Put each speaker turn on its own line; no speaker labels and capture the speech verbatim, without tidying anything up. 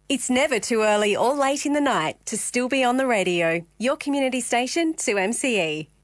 It's never too early or late in the night to still be on the radio. Your community station, two M C E.